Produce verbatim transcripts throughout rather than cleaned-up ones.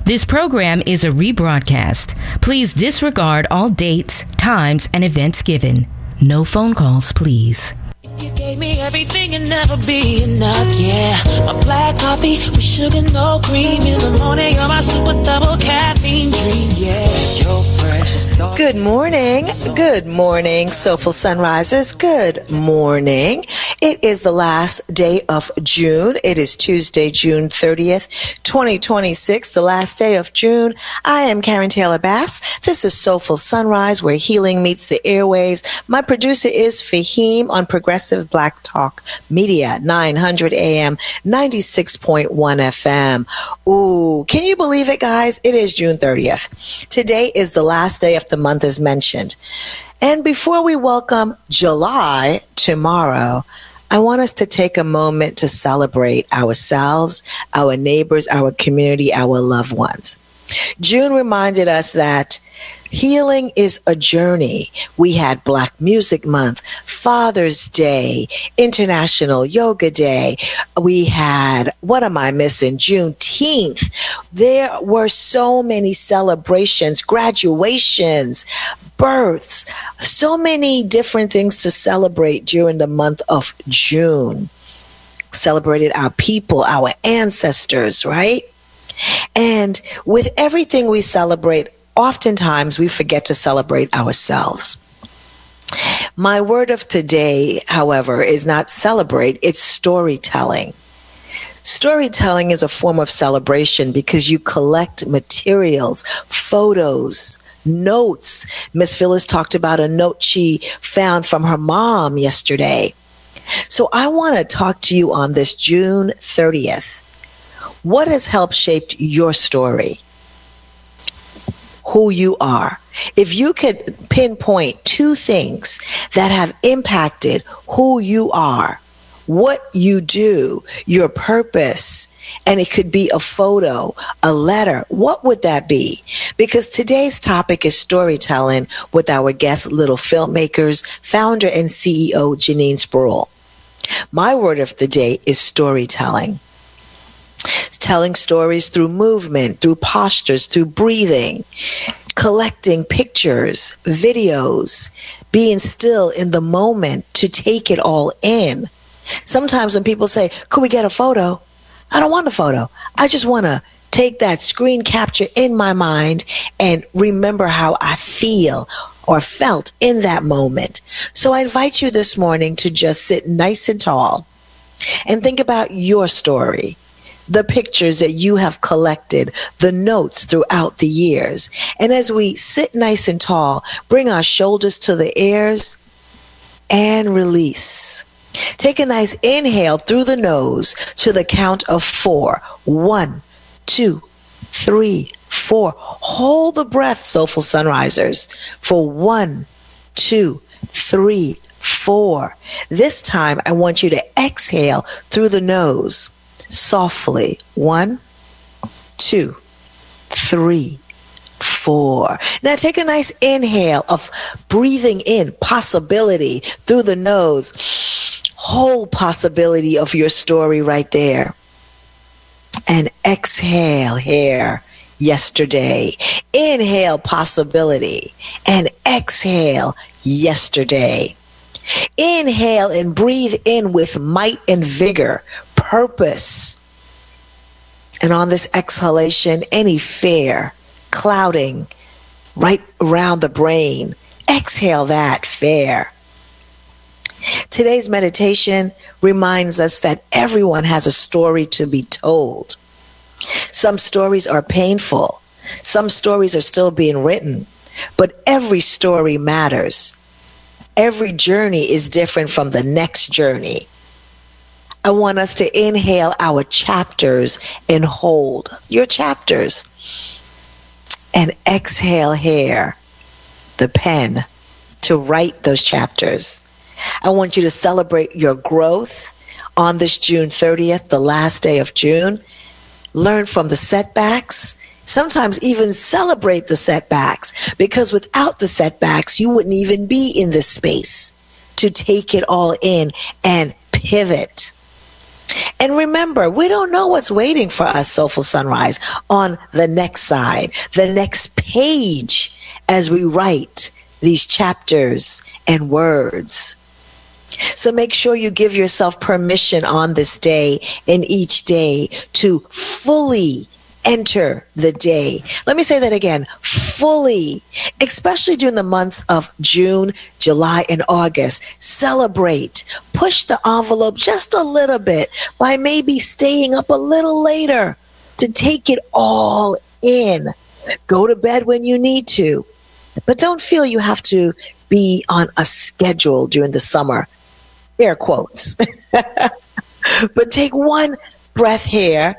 This program is a rebroadcast. Please disregard all dates, times, and events given. No phone calls, please. You gave me everything and never be enough, yeah. My black coffee with sugar, no cream in the morning. You're my super double caffeine dream, yeah. You're precious. Good morning. Good morning, Soulful Sunrises. Good morning. It is the last day of June. It is Tuesday, June thirtieth, twenty twenty-six, the last day of June. I am Karen Taylor Bass. This is Soulful Sunrise, where healing meets the airwaves. My producer is Fahim on Progressive Black Talk Media, nine hundred A M, ninety-six point one F M. Ooh, can you believe it, guys? It is June thirtieth. Today is the last day of the month, as mentioned. And before we welcome July tomorrow, I want us to take a moment to celebrate ourselves, our neighbors, our community, our loved ones. June reminded us that healing is a journey. We had Black Music Month, Father's Day, International Yoga Day. We had, what am I missing? Juneteenth. There were so many celebrations, graduations, births, so many different things to celebrate during the month of June. Celebrated our people, our ancestors, right? And with everything we celebrate, oftentimes we forget to celebrate ourselves. My word of today, however, is not celebrate, it's storytelling. Storytelling is a form of celebration because you collect materials, photos, notes. Miss Phyllis talked about a note she found from her mom yesterday. So I want to talk to you on this June thirtieth. What has helped shape your story? Who you are. If you could pinpoint two things that have impacted who you are, what you do, your purpose, and it could be a photo, a letter, what would that be? Because today's topic is storytelling with our guest, Little Filmmakers, founder and C E O, Janine Sproul. My word of the day is storytelling. Telling stories through movement, through postures, through breathing, collecting pictures, videos, being still in the moment to take it all in. Sometimes when people say, could we get a photo? I don't want a photo. I just want to take that screen capture in my mind and remember how I feel or felt in that moment. So I invite you this morning to just sit nice and tall and think about your story, the pictures that you have collected, the notes throughout the years. And as we sit nice and tall, bring our shoulders to the ears and release. Take a nice inhale through the nose to the count of four. One, two, three, four. Hold the breath, Soulful Sunrisers, for one, two, three, four. This time, I want you to exhale through the nose softly. One, two, three, four. Now take a nice inhale of breathing in possibility through the nose. Whole possibility of your story right there. And exhale here, yesterday. Inhale possibility and exhale yesterday. Inhale and breathe in with might and vigor, purpose. And on this exhalation, any fear, clouding right around the brain, exhale that fear. Today's meditation reminds us that everyone has a story to be told. Some stories are painful. Some stories are still being written. But every story matters. Every journey is different from the next journey. I want us to inhale our chapters and hold your chapters. And exhale here, the pen, to write those chapters. I want you to celebrate your growth on this June thirtieth, the last day of June. Learn from the setbacks. Sometimes even celebrate the setbacks, because without the setbacks, you wouldn't even be in this space to take it all in and pivot. And remember, we don't know what's waiting for us, Soulful Sunrise, on the next side, the next page, as we write these chapters and words. So make sure you give yourself permission on this day and each day to fully enter the day. Let me say that again, fully, especially during the months of June, July, and August. Celebrate. Push the envelope just a little bit by maybe staying up a little later to take it all in. Go to bed when you need to, but don't feel you have to be on a schedule during the summer. Air quotes. But take one breath here.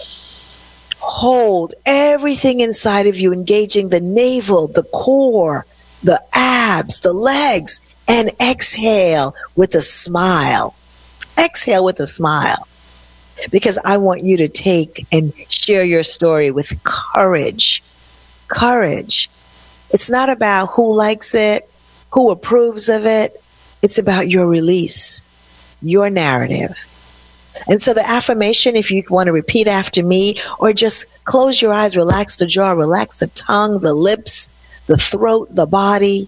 Hold everything inside of you, engaging the navel, the core, the abs, the legs, and exhale with a smile. Exhale with a smile. Because I want you to take and share your story with courage. Courage. It's not about who likes it, who approves of it. It's about your release, your narrative. And so the affirmation, if you want to repeat after me, or just close your eyes, relax the jaw, relax the tongue, the lips, the throat, the body.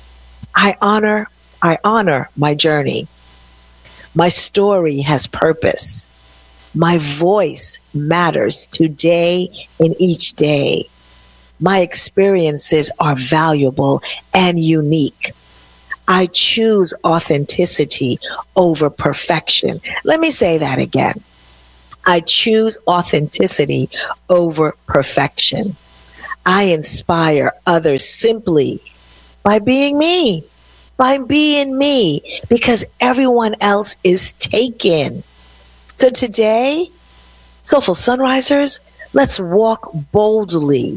I honor, I honor my journey. My story has purpose. My voice matters today and each day. My experiences are valuable and unique. I choose authenticity over perfection. Let me say that again. I choose authenticity over perfection. I inspire others simply by being me, by being me, because everyone else is taken. So today, Soulful Sunrisers, let's walk boldly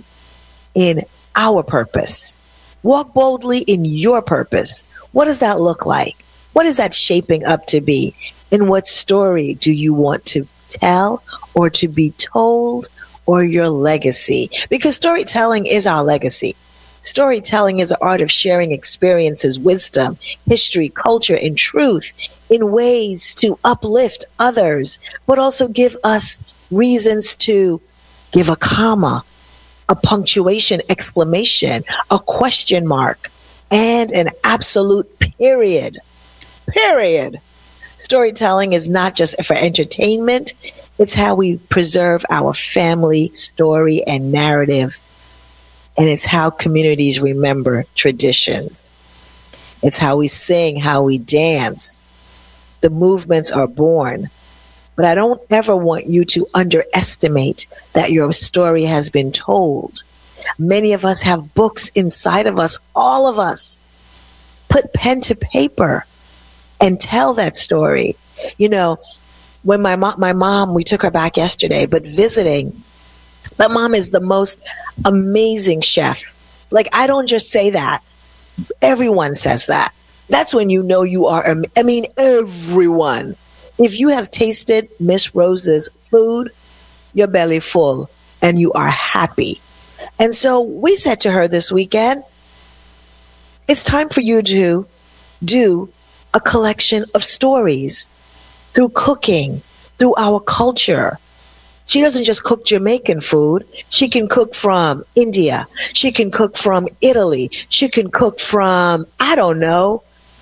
in our purpose. Walk boldly in your purpose. What does that look like? What is that shaping up to be? And what story do you want to tell or to be told, or your legacy? Because storytelling is our legacy. Storytelling is the art of sharing experiences, wisdom, history, culture, and truth in ways to uplift others, but also give us reasons to give a comma, a punctuation, exclamation, a question mark, and an absolute period. Period. Storytelling is not just for entertainment. It's how we preserve our family story and narrative. And it's how communities remember traditions. It's how we sing, how we dance. The movements are born. But I don't ever want you to underestimate that your story has been told. Many of us have books inside of us, all of us. Put pen to paper and tell that story. You know, when my mom, my mom, we took her back yesterday, but visiting, my mom is the most amazing chef. Like, I don't just say that. Everyone says that. That's when you know you are, I mean, everyone. If you have tasted Miss Rose's food, your belly full and you are happy. And so we said to her this weekend, it's time for you to do a collection of stories through cooking, through our culture. She doesn't just cook Jamaican food. She can cook from India. She can cook from Italy. She can cook from, I don't know,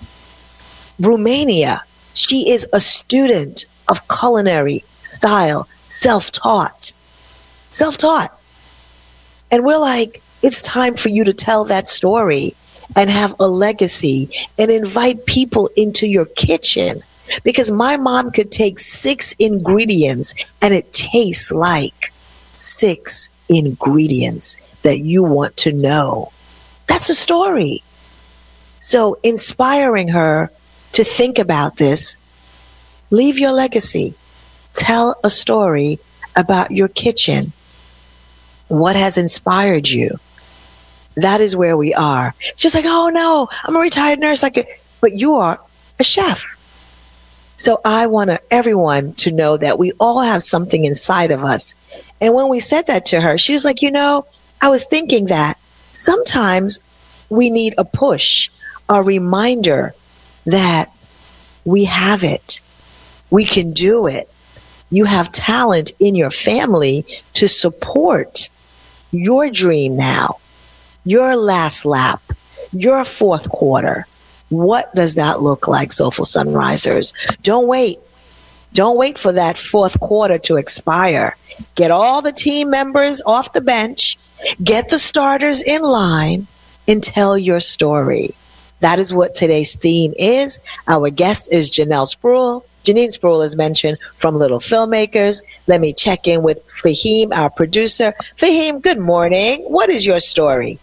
Romania. She is a student of culinary style, self-taught, self-taught. And we're like, it's time for you to tell that story and have a legacy and invite people into your kitchen. Because my mom could take six ingredients and it tastes like six ingredients that you want to know. That's a story. So inspiring her to think about this, leave your legacy. Tell a story about your kitchen. What has inspired you? That is where we are. She's like, oh no, I'm a retired nurse. I could, but you are a chef. So I want everyone to know that we all have something inside of us. And when we said that to her, she was like, you know, I was thinking that sometimes we need a push, a reminder that we have it. We can do it. you have talent in your family to support your dream now, your last lap, your fourth quarter. What does that look like, Soulful Sunrisers? Don't wait. Don't wait for that fourth quarter to expire. Get all the team members off the bench, get the starters in line, and tell your story. That is what today's theme is. Our guest is Janelle Sproul. Janine Sproul is mentioned from Little Filmmakers. Let me check in with Fahim, our producer. Fahim, good morning. What is your story?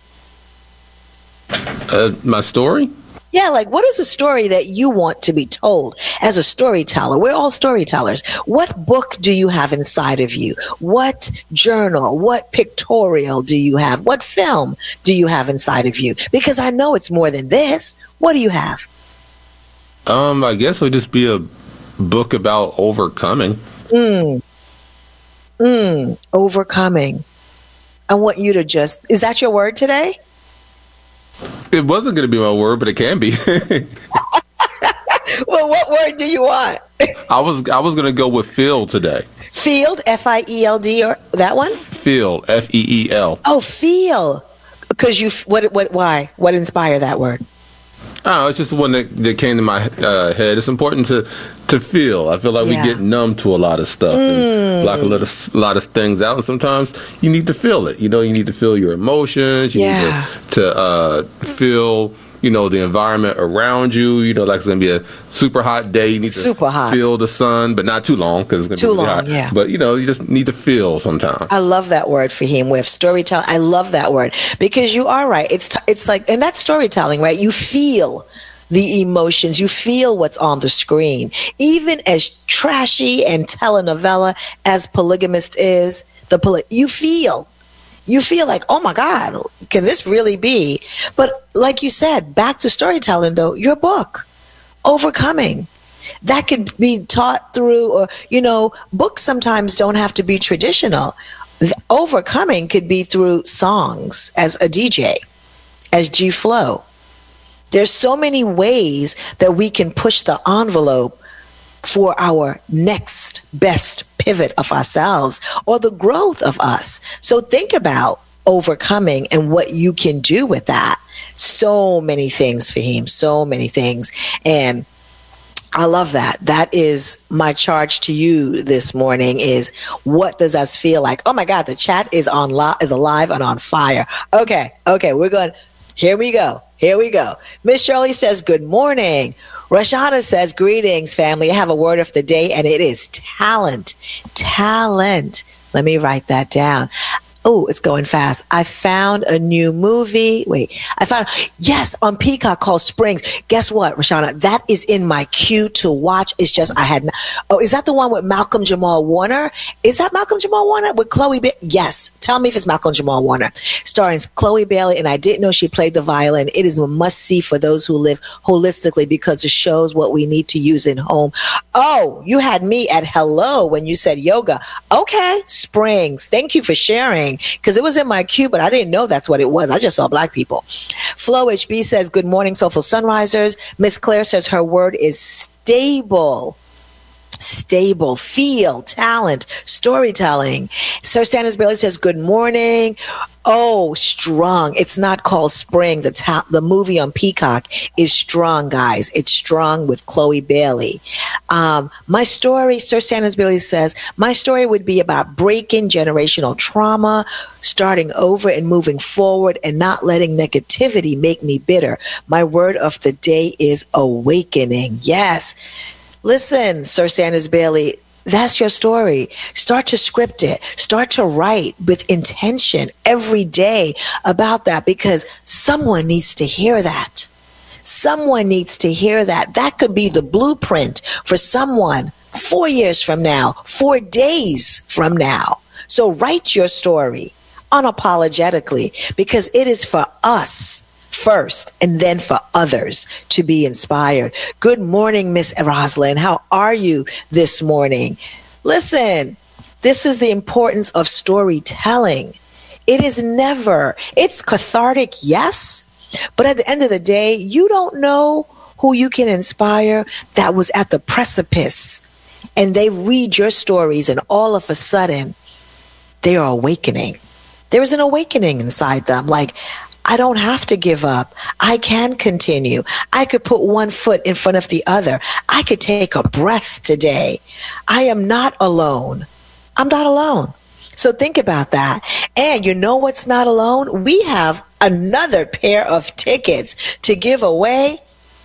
Uh, my story? Yeah, like what is a story that you want to be told as a storyteller? We're all storytellers. What book do you have inside of you? What journal, what pictorial do you have? What film do you have inside of you? Because I know it's more than this. What do you have? Um, I guess it would just be a book about overcoming. Mm. Mm. Overcoming. I want you to just, is that your word today? It wasn't going to be my word, but it can be. Well, what word do you want? I was I was going to go with feel today. Field, F I E L D, or that one? Feel, F E E L. Oh, feel. Because you, what, what, why? What inspired that word? Oh, it's just the one that, that came to my uh, head. It's important to to feel. I feel like yeah. we get numb to a lot of stuff mm. and block a lot of, a lot of things out. And sometimes you need to feel it. You know, you need to feel your emotions. You yeah. need to, to uh, feel, you know, the environment around you. You know, like it's going to be a super hot day. You need to super hot. feel the sun, but not too long because it's going to be really long, hot. Yeah. But, you know, you just need to feel sometimes. I love that word for him with storytelling. I love that word because you are right. It's, t- it's like, and that's storytelling, right? You feel the emotions. You feel what's on the screen. Even as trashy and telenovela as Polygamist is, the poly- you feel. You feel like, oh my God, can this really be? But like you said, back to storytelling though, your book, Overcoming. That could be taught through, or, you know, books sometimes don't have to be traditional. Overcoming could be through songs as a D J, as G Flow. There's so many ways that we can push the envelope for our next best pivot of ourselves or the growth of us. So think about overcoming and what you can do with that. So many things, Fahim, so many things. And I love that. That is my charge to you this morning is what does us feel like? Oh my God, the chat is on li- is alive and on fire. Okay. Okay. We're going, here we go. Here we go. Miss Shirley says, good morning. Rashana says, greetings, family. I have a word of the day, and it is talent. Talent. Let me write that down. Oh, it's going fast. I found a new movie. Wait, I found, yes, on Peacock called Springs. Guess what, Rashana? That is in my queue to watch. It's just, I had, oh, is that the one with Malcolm Jamal Warner? Is that Malcolm Jamal Warner with Chloe Bailey? Yes. Tell me if it's Malcolm Jamal Warner. Starring Chloe Bailey, and I didn't know she played the violin. It is a must see for those who live holistically because it shows what we need to use in home. Oh, you had me at hello when you said yoga. Okay, Springs. Thank you for sharing. Because it was in my queue, but I didn't know that's what it was. I just saw black people. Flo H B says, good morning, Soulful Sunrisers. Miss Claire says her word is stable. Stable, feel, talent, storytelling. Sir Sanders Bailey says, good morning. Oh, Strong. It's not called Spring. The ta- the movie on Peacock is Strong, guys. It's Strong with Chloe Bailey. Um, my story, Sir Sanders Bailey says, my story would be about breaking generational trauma, starting over and moving forward and not letting negativity make me bitter. My word of the day is awakening. Yes. Listen, Sir Sanders Bailey, that's your story. Start to script it. Start to write with intention every day about that because someone needs to hear that. Someone needs to hear that. That could be the blueprint for someone four years from now, four days from now. So write your story unapologetically because it is for us first and then for others to be inspired. Good morning, Miss Roslyn. How are you this morning? Listen, this is the importance of storytelling. It is never, it's cathartic, yes, but at the end of the day, you don't know who you can inspire that was at the precipice and they read your stories, and all of a sudden they are awakening. There is an awakening inside them. Like, I don't have to give up. I can continue. I could put one foot in front of the other. I could take a breath today. I am not alone. I'm not alone. So think about that. And you know what's not alone? We have another pair of tickets to give away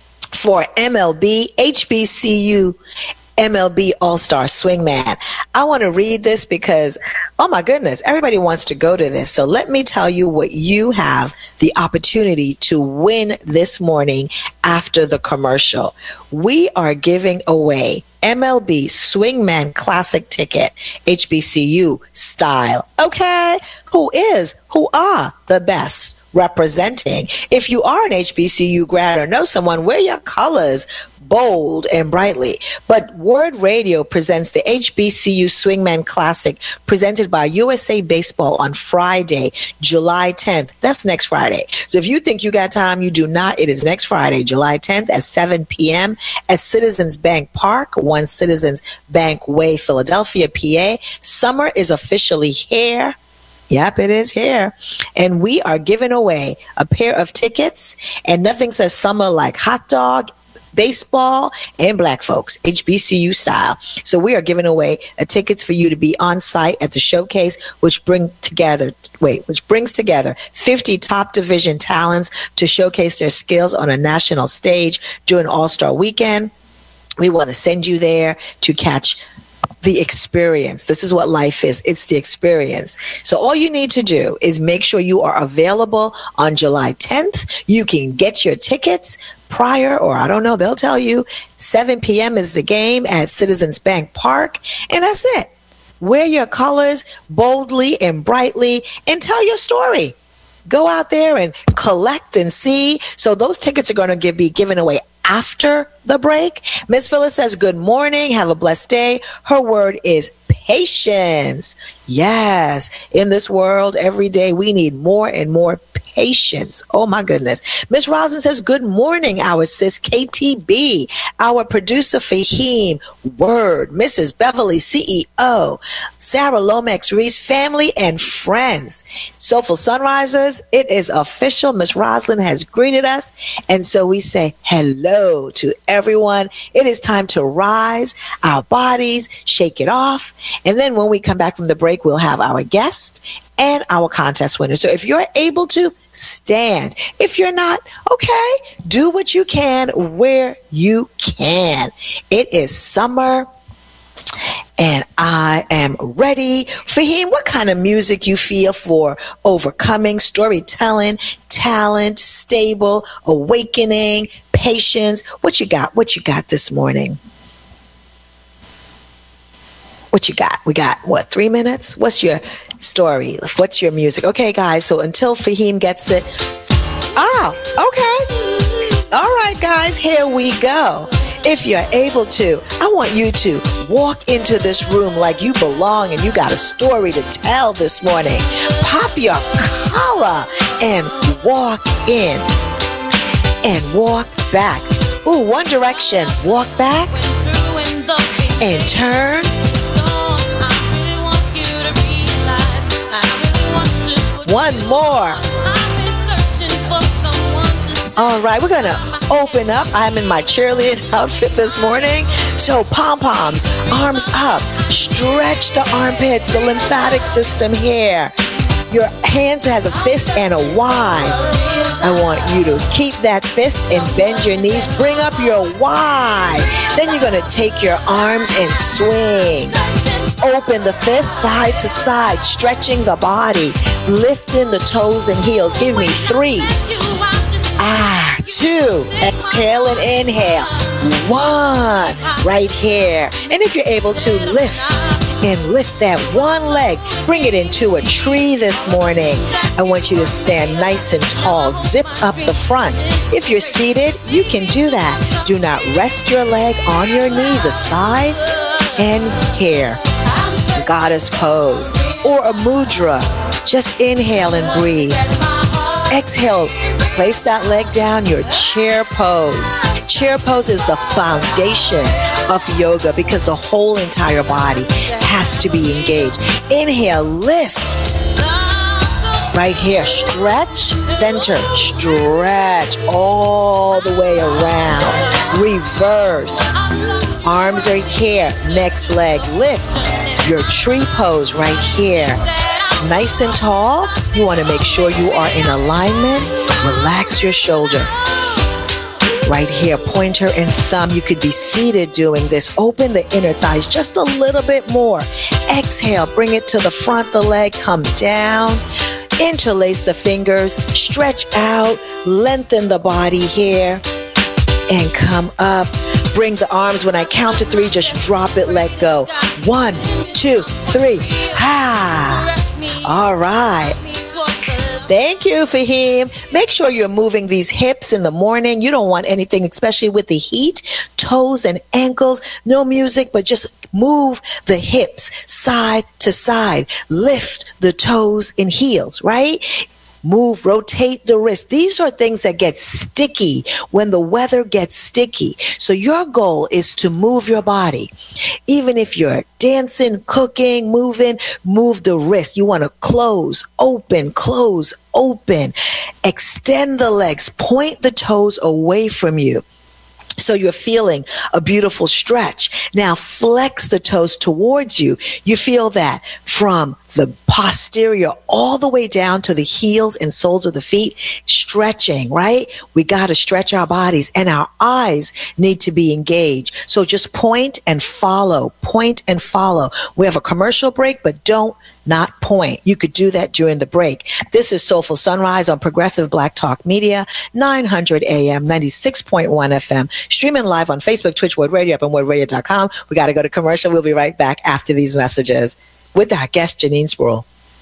for M L B, H B C U M L B All-Star Swingman. I want to read this because, oh my goodness, everybody wants to go to this. So let me tell you what you have the opportunity to win this morning after the commercial. We are giving away M L B Swingman Classic ticket, H B C U style. Okay, who is, who are the best representing? If you are an H B C U grad or know someone, wear your colors bold and brightly. But Word Radio presents the H B C U Swingman Classic, presented by U S A Baseball on Friday, July tenth. That's next Friday. So if you think you got time, you do not. It is next Friday, July tenth at seven p.m. at Citizens Bank Park, one Citizens Bank Way, Philadelphia, P A. Summer is officially here. Yep, it is here. And we are giving away a pair of tickets, and nothing says summer like hot dog, baseball, and black folks, H B C U style. So we are giving away a tickets for you to be on site at the showcase, which bring together, wait, which brings together fifty top division talents to showcase their skills on a national stage during All-Star Weekend. We want to send you there to catch the experience. This is what life is. It's the experience. So all you need to do is make sure you are available on July tenth. You can get your tickets prior, or I don't know, they'll tell you seven p.m. is the game at Citizens Bank Park. And that's it. Wear your colors boldly and brightly and tell your story. Go out there and collect and see. So those tickets are going to give, be given away after the break. Miss Phyllis says, good morning. Have a blessed day. Her word is patience. Yes. In this world, every day, we need more and more patience. Oh my goodness. Miss Rosin says, good morning, our sis K T B, our producer Fahim, word, Missus Beverly, C E O, Sarah Lomax Reese, family and friends. Soulful Sunrisers, it is official. Miss Roslyn has greeted us. And so we say hello to everyone. It is time to rise our bodies, shake it off. And then when we come back from the break, we'll have our guest and our contest winner. So if you're able to, stand. If you're not, okay, do what you can where you can. It is summer and I am ready. Fahim, what kind of music you feel for overcoming, storytelling, talent, stable, awakening, patience? What you got? What you got this morning? What you got? We got, what, three minutes? What's your story? What's your music? Okay, guys, so until Fahim gets it. Ah, okay. All right, guys, here we go. If you're able to, I want you to walk into this room like you belong and you got a story to tell this morning. Pop your collar and walk in and walk back. Ooh, One Direction. Walk back and turn. One more. All right, we're going to open up. I'm in my cheerleading outfit this morning. So pom-poms, arms up, stretch the armpits, the lymphatic system here. Your hands has a fist and a Y. I want you to keep that fist and bend your knees. Bring up your Y. Then you're going to take your arms and swing. Open the fist side to side, stretching the body, lifting the toes and heels. Give me three. Ah, two. Exhale and inhale. One. Right here. And if you're able to lift and lift that one leg, bring it into a tree this morning. I want you to stand nice and tall. Zip up the front. If you're seated, you can do that. Do not rest your leg on your knee, the side and here. Goddess pose or a mudra. Just inhale and breathe. Exhale. Place that leg down, your chair pose. Chair pose is the foundation of yoga because the whole entire body has to be engaged. Inhale, lift. Right here, stretch, center, stretch all the way around. Reverse. Arms are here. Next leg, lift. Your tree pose right here. Nice and tall. You want to make sure you are in alignment. Relax your shoulder. Right here, pointer and thumb. You could be seated doing this. Open the inner thighs just a little bit more. Exhale, bring it to the front, the leg, come down. Interlace the fingers, stretch out, lengthen the body here, and come up. Bring the arms. When I count to three, just drop it, let go. One, two, three. Ha! All right. Thank you, Fahim. Make sure you're moving these hips in the morning. You don't want anything, especially with the heat, toes and ankles. No music, but just move the hips side to side. Lift the toes and heels, right? Move, rotate the wrist. These are things that get sticky when the weather gets sticky. So your goal is to move your body. Even if you're dancing, cooking, moving, move the wrist. You want to close, open, close, open. Extend the legs. Point the toes away from you. So you're feeling a beautiful stretch. Now flex the toes towards you. You feel that from the posterior all the way down to the heels and soles of the feet, stretching, right? We got to stretch our bodies and our eyes need to be engaged. So just point and follow, point and follow. We have a commercial break, but don't not point. You could do that during the break. This is Soulful Sunrise on Progressive Black Talk Media, nine hundred A M, ninety-six point one F M, streaming live on Facebook, Twitch, Word Radio, up on word radio dot com. We got to go to commercial. We'll be right back after these messages with our guest, Janine Sproul.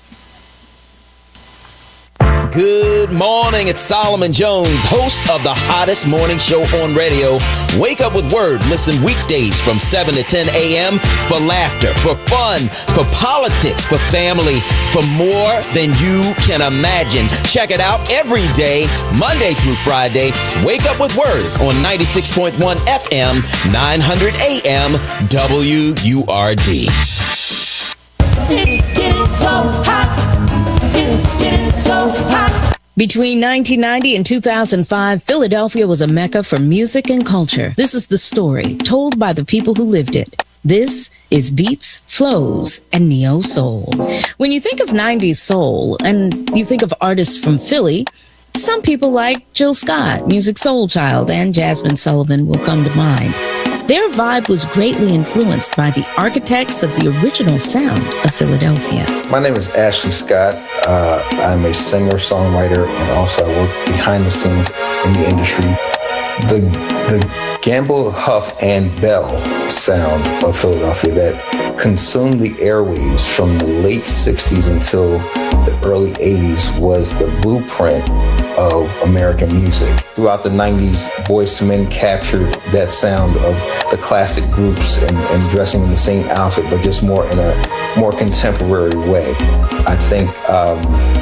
Good morning. It's Solomon Jones, host of the hottest morning show on radio. Wake up with Word. Listen weekdays from seven to ten a.m. for laughter, for fun, for politics, for family, for more than you can imagine. Check it out every day, Monday through Friday. Wake up with Word on ninety-six point one F M, nine hundred A M, W U R D. It's getting so hot. It's getting so hot. Between nineteen ninety and two thousand five, Philadelphia was a mecca for music and culture. This is the story told by the people who lived it. This is Beats, Flows, and Neo Soul. When you think of nineties soul and you think of artists from Philly, some people like Jill Scott, Music Soul Child, and Jasmine Sullivan will come to mind. Their vibe was greatly influenced by the architects of the original sound of Philadelphia. My name is Ashley Scott. Uh, I'm a singer, songwriter, and also I work behind the scenes in the industry. The, the Gamble, Huff, and Bell sound of Philadelphia that consumed the airwaves from the late sixties until the early eighties was the blueprint of American music. Throughout the nineties, Boyz two Men captured that sound of the classic groups and, and dressing in the same outfit, but just more in a more contemporary way. I think um,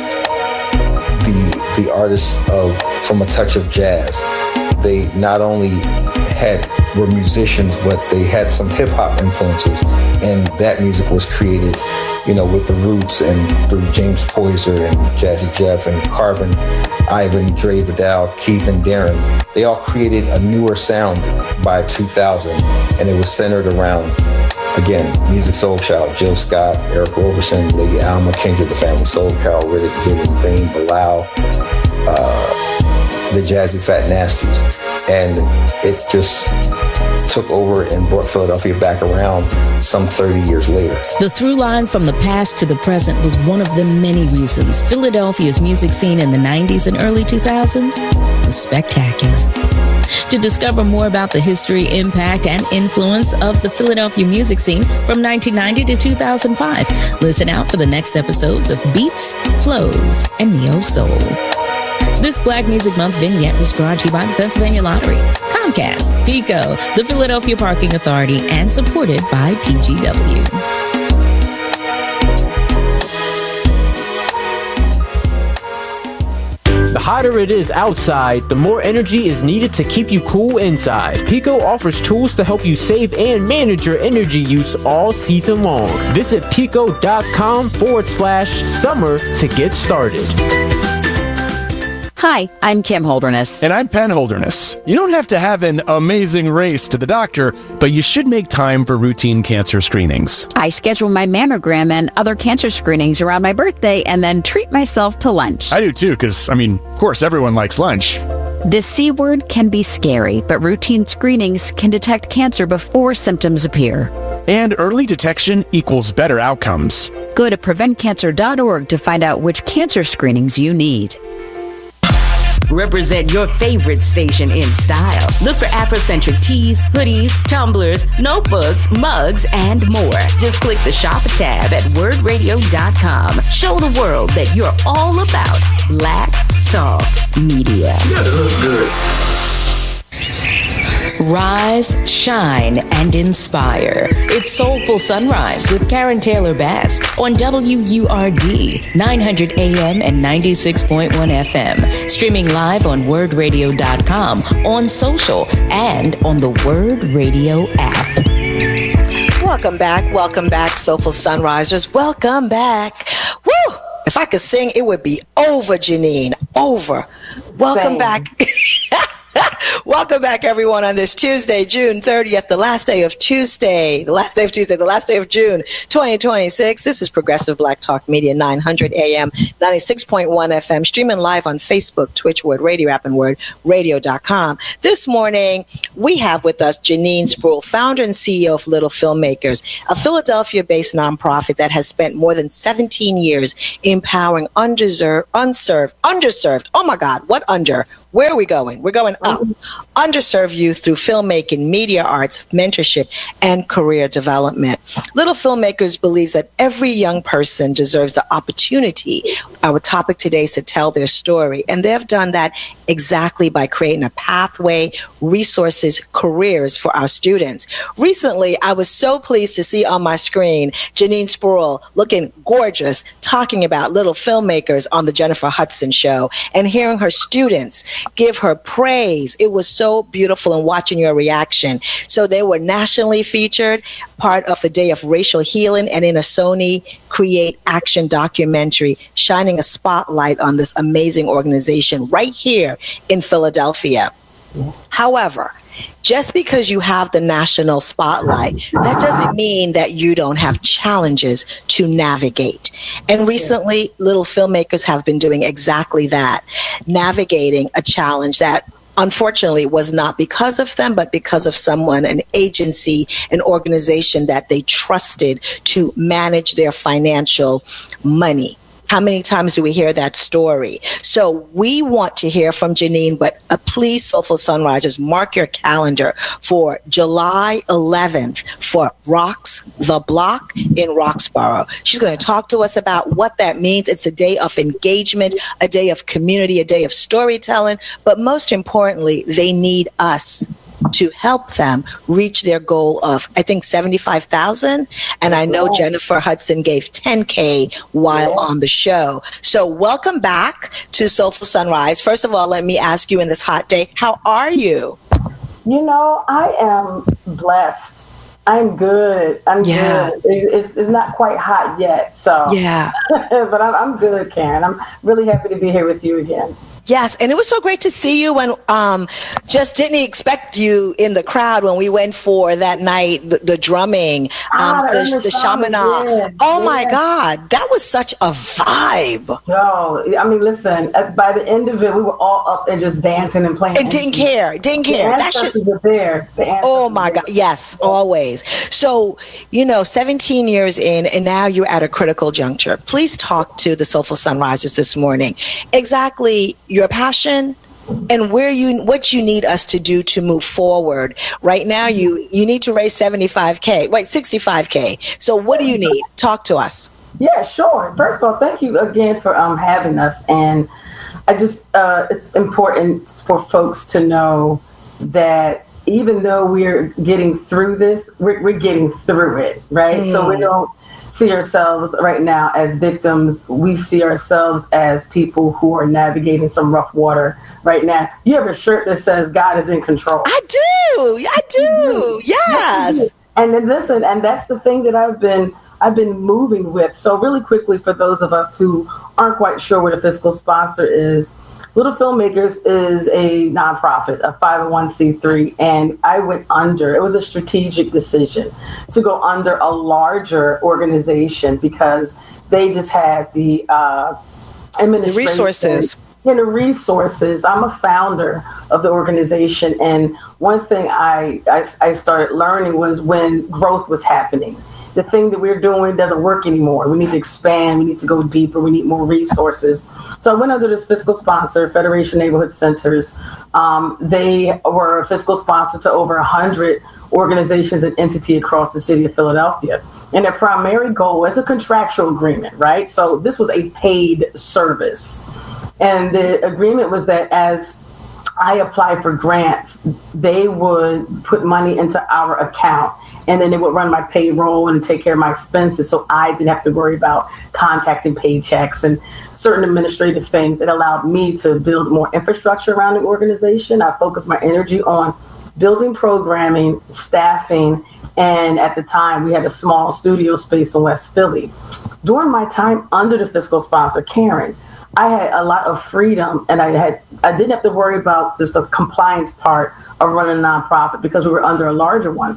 the the artists of From a Touch of Jazz, they not only had were musicians, but they had some hip hop influences, and that music was created, you know, with the Roots and through James Poyser and Jazzy Jeff and Carvin, Ivan, Dre Vidal, Keith, and Darren. They all created a newer sound by two thousand, and it was centered around, again, Music Soul Child, Jill Scott, Eric Roberson, Lady Alma, Kendrick, the Family Soul, Carol Riddick, Vivian Green, Bilal, uh, the Jazzy Fat Nasties. And it just took over and brought Philadelphia back around some thirty years later. The through line from the past to the present was one of the many reasons Philadelphia's music scene in the nineties and early two thousands was spectacular. To discover more about the history, impact, and influence of the Philadelphia music scene from nineteen ninety to two thousand five, listen out for the next episodes of Beats, Flows, and Neo Soul. This Black Music Month vignette was brought to you by the Pennsylvania Lottery, Comcast, PECO, the Philadelphia Parking Authority, and supported by P G W. The hotter it is outside, the more energy is needed to keep you cool inside. Pico offers tools to help you save and manage your energy use all season long. Visit pico.com forward slash summer to get started. Hi, I'm Kim Holderness. And I'm Penn Holderness. You don't have to have an amazing race to the doctor, but you should make time for routine cancer screenings. I schedule my mammogram and other cancer screenings around my birthday and then treat myself to lunch. I do too, because, I mean, of course, everyone likes lunch. The C word can be scary, but routine screenings can detect cancer before symptoms appear. And early detection equals better outcomes. Go to prevent cancer dot org to find out which cancer screenings you need. Represent your favorite station in style. Look for Afrocentric tees, hoodies, tumblers, notebooks, mugs, and more. Just click the shop tab at word radio dot com. Show the world that you're all about Black Talk Media. You gotta look good. Rise, shine, and inspire. It's Soulful Sunrise with Karen Taylor Bass on W U R D, nine hundred A M and ninety-six point one F M. Streaming live on word radio dot com, on social, and on the Word Radio app. Welcome back. Welcome back, Soulful Sunrisers. Welcome back. Woo! If I could sing, it would be over, Janine. Over. Welcome Same. back. Welcome back, everyone, on this Tuesday, June thirtieth, the last day of Tuesday, the last day of Tuesday, the last day of June, twenty twenty-six. This is Progressive Black Talk Media, nine hundred A M, ninety-six point one F M, streaming live on Facebook, Twitch, Word Radio app, and word radio dot com. This morning, we have with us Janine Spruill, founder and C E O of Little Filmmakers, a Philadelphia-based nonprofit that has spent more than seventeen years empowering undeserved, unserved, underserved, oh my God, what under? Where are we going? We're going up. Underserved youth through filmmaking, media arts, mentorship, and career development. Little Filmmakers believes that every young person deserves the opportunity. Our topic today is to tell their story. And they've done that exactly by creating a pathway, resources, careers for our students. Recently, I was so pleased to see on my screen Janine Spruill looking gorgeous, talking about Little Filmmakers on the Jennifer Hudson Show, and hearing her students give her praise. It was so beautiful, and watching your reaction. So they were nationally featured, part of the Day of Racial Healing, and in a Sony Create Action documentary, shining a spotlight on this amazing organization right here in Philadelphia. However, just because you have the national spotlight, that doesn't mean that you don't have challenges to navigate. And recently, Little Filmmakers have been doing exactly that, navigating a challenge that unfortunately was not because of them, but because of someone, an agency, an organization that they trusted to manage their financial money. How many times do we hear that story? So we want to hear from Janine, but uh, please, Soulful Sunrisers, mark your calendar for July eleventh for Rocks the Block in Roxborough. She's going to talk to us about what that means. It's a day of engagement, a day of community, a day of storytelling, but most importantly, they need us to help them reach their goal of, I think, seventy-five thousand. And I know Jennifer Hudson gave ten K while on the show. So welcome back to Soulful Sunrise. First of all, let me ask you in this hot day, how are you? You know, I am blessed. I'm good. I'm yeah. good. It's, it's not quite hot yet. So yeah, but I'm, I'm good, Karen. I'm really happy to be here with you again. Yes, and it was so great to see you, and um, just didn't expect you in the crowd when we went for that night, the, the drumming, um, ah, the, the Chaminade. Yeah. Oh, yeah. My God, that was such a vibe. Yo, I mean, listen, by the end of it, we were all up and just dancing and playing. And didn't care, didn't care. The that should were there. The oh, my God, there. Yes, yeah. Always. So, you know, seventeen years in, and now you're at a critical juncture. Please talk to the Soulful Sunrisers this morning. Exactly your passion and where you what you need us to do to move forward. Right now you you need to raise seventy-five K, wait, sixty-five K. So what do you need? Talk to us. Yeah, sure. First of all, thank you again for um having us. And I just uh it's important for folks to know that even though we're getting through this, we're, we're getting through it, right? Mm. So we don't see ourselves right now as victims. We see ourselves as people who are navigating some rough water right now. You have a shirt that says God is in control. I do. I do. Yes. And then listen, and that's the thing that I've been I've been moving with. So really quickly, for those of us who aren't quite sure what a fiscal sponsor is, Little Filmmakers is a nonprofit, a five oh one c three, and I went under. It was a strategic decision to go under a larger organization because they just had the uh, administration, the resources. And the resources. I'm a founder of the organization, and one thing I, I I started learning was when growth was happening. The thing that we're doing doesn't work anymore. We need to expand. We need to go deeper. We need more resources. So I went under this fiscal sponsor, Federation Neighborhood Centers. Um, they were a fiscal sponsor to over one hundred organizations and entities across the city of Philadelphia. And their primary goal was a contractual agreement, right? So this was a paid service. And the agreement was that as I applied for grants, they would put money into our account, and then they would run my payroll and take care of my expenses, so I didn't have to worry about contacting paychecks and certain administrative things. It allowed me to build more infrastructure around the organization. I focused my energy on building programming, staffing, and at the time we had a small studio space in West Philly. During my time under the fiscal sponsor, Karen, I had a lot of freedom, and I had I didn't have to worry about just the compliance part of running a nonprofit because we were under a larger one.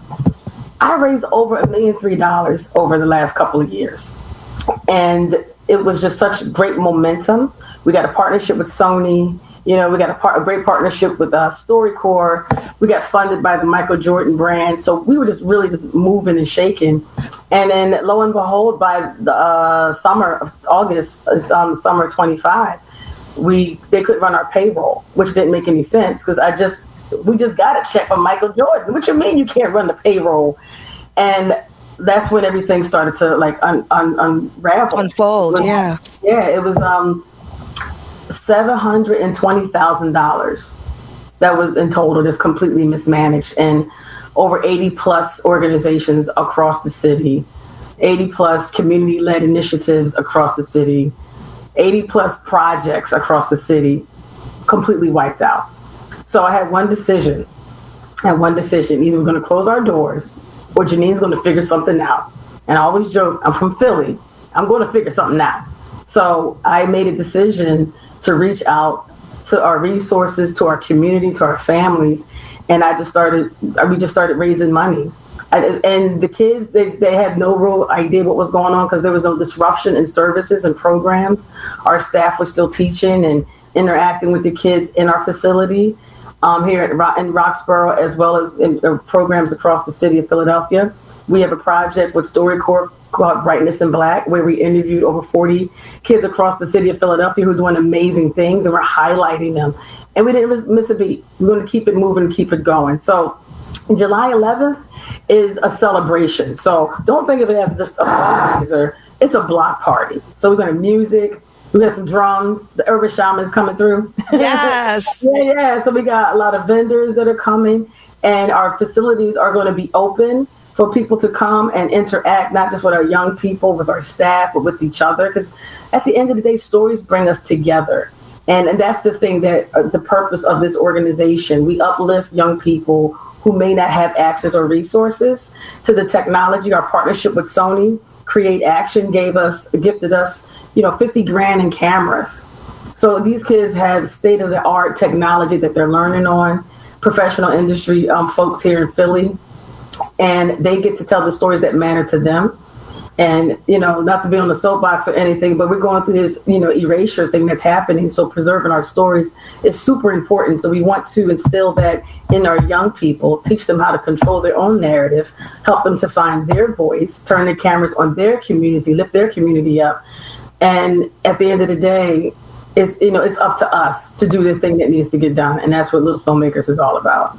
I raised over a million three dollars over the last couple of years, and it was just such great momentum. We got a partnership with Sony. You know, we got a, part, a great partnership with uh, StoryCorps. We got funded by the Michael Jordan brand. So we were just really just moving and shaking. And then lo and behold, by the uh, summer of August, um, summer twenty-five, we they couldn't run our payroll, which didn't make any sense because I just we just got a check from Michael Jordan. What you mean you can't run the payroll? And that's when everything started to like un, un, unravel, unfold. Yeah, yeah. It was um. seven hundred twenty thousand dollars that was in total just completely mismanaged, and over eighty plus organizations across the city, eighty plus community led initiatives across the city, eighty plus projects across the city completely wiped out. So I had one decision, I had one decision, either we're going to close our doors or Janine's going to figure something out. And I always joke, I'm from Philly, I'm going to figure something out. So I made a decision to reach out to our resources, to our community, to our families. And I just started, we just started raising money. I, and the kids, they, they had no real idea what was going on because there was no disruption in services and programs. Our staff was still teaching and interacting with the kids in our facility um, here at, in Roxborough, as well as in uh, programs across the city of Philadelphia. We have a project with StoryCorps called Brightness in Black, where we interviewed over forty kids across the city of Philadelphia who are doing amazing things, and we're highlighting them. And we didn't miss a beat. We're going to keep it moving and keep it going. So July eleventh is a celebration. So don't think of it as just a fundraiser. It's a block party. So we're going to music. We got some drums. The urban shaman is coming through. Yes. yeah, yeah. So we got a lot of vendors that are coming, and our facilities are going to be open for people to come and interact, not just with our young people, with our staff, but with each other. Because at the end of the day, stories bring us together. And, and that's the thing that uh, the purpose of this organization. We uplift young people who may not have access or resources to the technology. Our partnership with Sony, Create Action, gave us, gifted us, you know, fifty grand in cameras. So these kids have state-of-the-art technology that they're learning on, professional industry um, folks here in Philly. And they get to tell the stories that matter to them. And, you know, not to be on the soapbox or anything, but we're going through this, you know, erasure thing that's happening. So preserving our stories is super important. So we want to instill that in our young people, teach them how to control their own narrative, help them to find their voice, turn their cameras on their community, lift their community up. And at the end of the day, it's, you know, it's up to us to do the thing that needs to get done. And that's what Little Filmmakers is all about.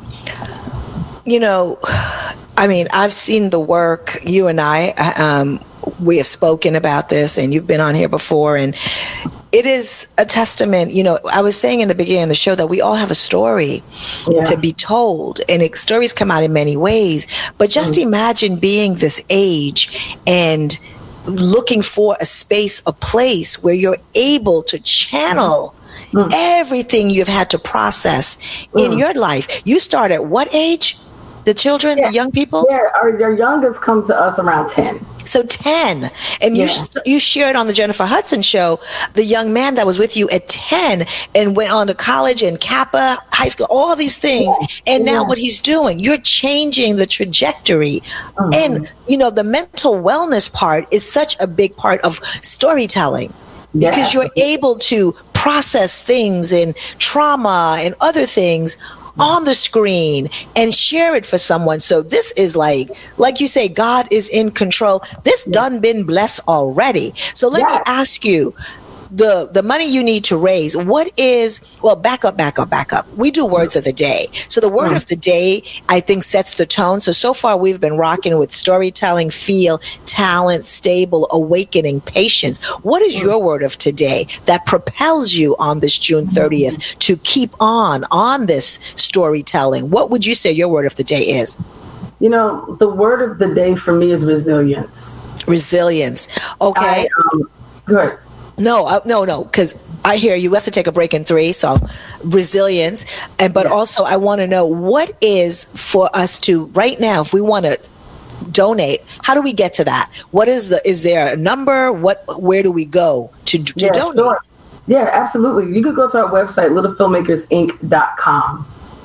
You know, I mean, I've seen the work. You and I, um, we have spoken about this, and you've been on here before, and it is a testament. You know, I was saying in the beginning of the show that we all have a story yeah. to be told, and it, stories come out in many ways. But just mm-hmm. imagine being this age and looking for a space, a place where you're able to channel mm. everything you've had to process mm. in your life. You start at what age? The children, yeah. the young people? Yeah, our, our youngest come to us around ten. So ten. And yeah. you you shared on the Jennifer Hudson show, the young man that was with you at ten and went on to college and Kappa, high school, all these things. Yeah. And now yeah. what he's doing, you're changing the trajectory. Mm-hmm. And, you know, the mental wellness part is such a big part of storytelling. Yeah. Because you're able to process things and trauma and other things on the screen and share it for someone. So this is like, like you say, God is in control. This done been blessed already. So let yeah. me ask you, the the money you need to raise, what is, well, back up, back up, back up. We do words of the day. So the word mm. of the day, I think, sets the tone. So, so far we've been rocking with storytelling, feel, talent, stable, awakening, patience. What is mm. your word of today that propels you on this June thirtieth mm. to keep on, on this storytelling? What would you say your word of the day is? You know, the word of the day for me is resilience. Resilience. Okay. I, um, good. No, uh, no, no, because I hear you have to take a break in three. So resilience. And but yeah. also I want to know what is for us to right now, if we want to donate, how do we get to that? What is the, is there a number? What, where do we go to, to yeah, donate? Sure. Yeah, absolutely. You could go to our website, little filmmakers inc dot com.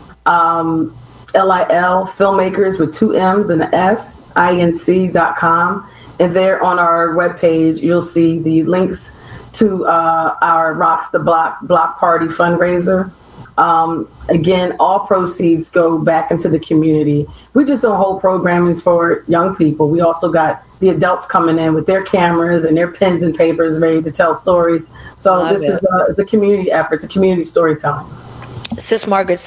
Um, L I L Filmmakers with two M's and an S, I N C dot com. And there on our webpage, you'll see the links to uh, our Rocks the Block Block Party fundraiser. Um, again, all proceeds go back into the community. We just don't hold programmings for young people. We also got the adults coming in with their cameras and their pens and papers ready to tell stories. So Love this it. is a, the community effort, it's a community storytelling. Sis Margaret,